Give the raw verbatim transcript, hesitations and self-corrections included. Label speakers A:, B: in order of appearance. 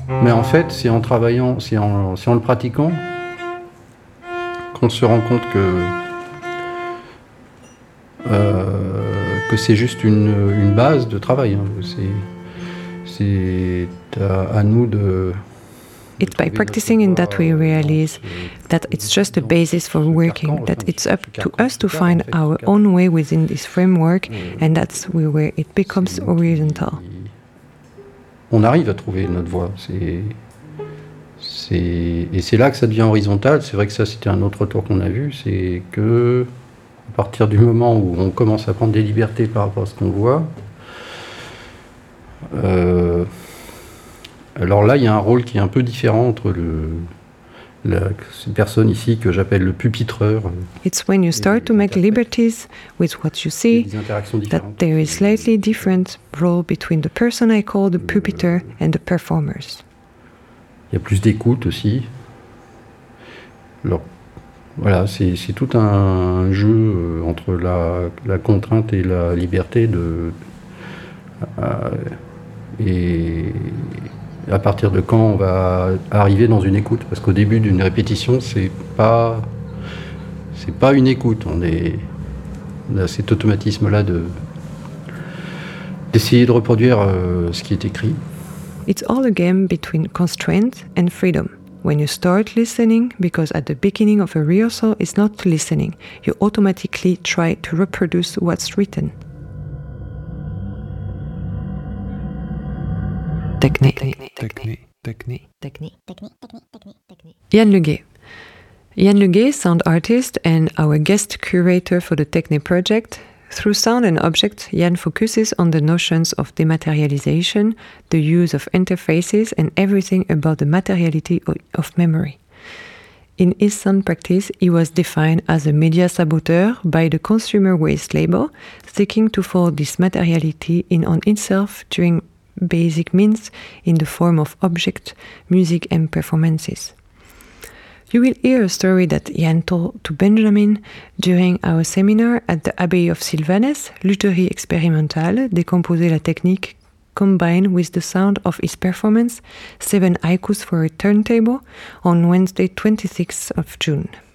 A: Mais en fait, c'est en travaillant, c'est en, c'est en le pratiquant qu'on se rend compte que, euh, que c'est juste une, une base de travail. Hein. C'est, c'est à, à nous de...
B: It's by practicing in that we realize that it's just a basis for working, that it's up to us to find our own way within this framework, and that's where it becomes horizontal.
A: On arrive à trouver notre voie. C'est, c'est, et c'est là que ça devient horizontal. C'est vrai que ça, c'était un autre retour qu'on a vu. C'est que, à partir du moment où on commence à prendre des libertés par rapport à ce qu'on voit, euh, alors là, il y a un rôle qui est un peu différent entre le, la, ces personnes ici que j'appelle le pupitreur.
B: It's when you start to make liberties with what you see that there is slightly different role between the person I call the puppeteer and the performers.
A: Il y a plus d'écoute aussi. Alors, voilà, c'est, c'est tout un jeu entre la, la contrainte et la liberté de, euh, et à partir de quand on va arriver dans une écoute, parce qu'au début d'une répétition, c'est pas, c'est pas une écoute. On est, on a cet automatisme-là de d'essayer de reproduire euh, ce qui est écrit.
B: It's all a game between constraint and freedom. When you start listening, because at the beginning of a rehearsal it's not listening, you automatically try to reproduce what's written. Technique. Technique. Technique. Technique. Technique. Technique. Technique. Yann Leguet. Yann Leguet, sound artist and our guest curator for the Technique project. Through sound and object, Yann focuses on the notions of dematerialization, the use of interfaces, and everything about the materiality of memory. In his sound practice, he was defined as a media saboteur by the consumer waste label, seeking to fold this materiality in on itself during basic means in the form of object, music, and performances. You will hear a story that Yann told to Benjamin during our seminar at the Abbey of Sylvanès, Lutherie Expérimentale, Décomposer la technique, combined with the sound of his performance, Seven Haikus for a Turntable, on Wednesday twenty-sixth of June.